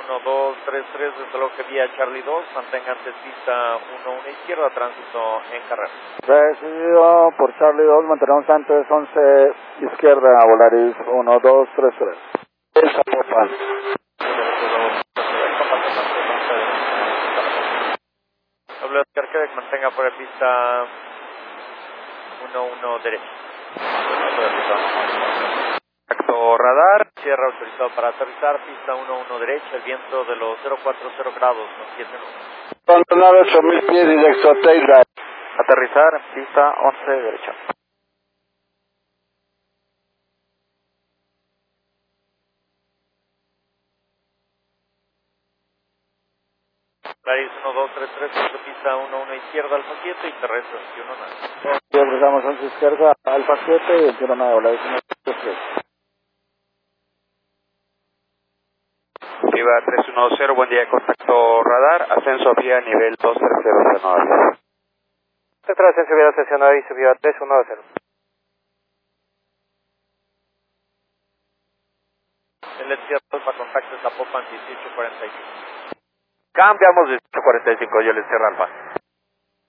1233, desde luego que vía Charlie 2, mantenga antes pista 11 izquierda, tránsito en carrera. Recibido por Charlie 2, mantenemos antes 11 izquierda, Volaris 1233. Esa Popan. Doble Oscar Quebec, mantenga por la pista 11 derecha. Contacto radar, cierre autorizado para aterrizar, pista 11 derecha, el viento de los 040 grados con 7 nudos. Controlado 8000 pies directo a Taylor. Aterrizar, pista 11 derecha. Volaris 1233, pista 11 izquierda, Alfa 7 y terrestre 21 Y cruzamos 11 izquierda, Alfa 7 y 21 Volaris 1233. Viva 310, buen día, contacto radar, ascenso vía nivel 230 Nueva. Central ascenso vía 239 y subió a 310. El Alfa contacto Zapopan 1845. Cambiamos 1845, yo le cierro Alfa.